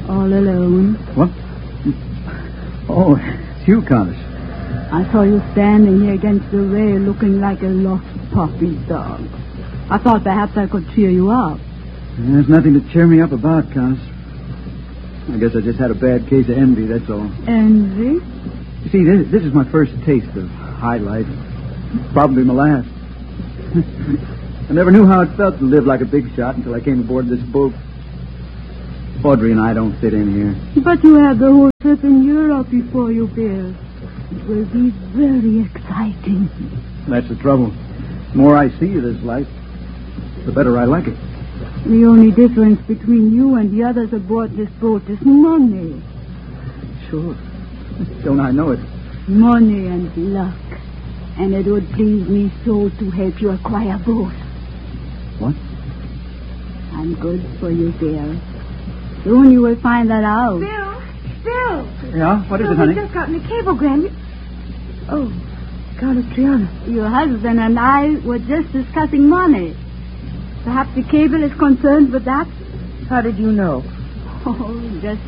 All alone. What? Oh, it's you, Countess. I saw you standing here against the rail looking like a lost puppy dog. I thought perhaps I could cheer you up. There's nothing to cheer me up about, Countess. I guess I just had a bad case of envy, that's all. Envy? You see, this is my first taste of high life. Probably my last. I never knew how it felt to live like a big shot until I came aboard this boat. Audrey and I don't fit in here. But you have the whole trip in Europe before you, Bill. It will be very exciting. That's the trouble. The more I see of this life, the better I like it. The only difference between you and the others aboard this boat is money. Sure. Don't I know it? Money and luck. And it would please me so to help you acquire both. What? I'm good for you, Bill. Soon you will find that out. Bill! Yeah? What is it, honey? We've just gotten a cablegram. Oh, Countess Triana. Your husband and I were just discussing money. Perhaps the cable is concerned with that? How did you know? Oh, just